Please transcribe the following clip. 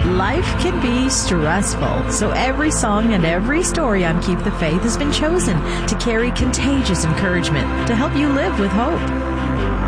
Life can be stressful, so every song and every story on Keep the Faith has been chosen to carry contagious encouragement to help you live with hope.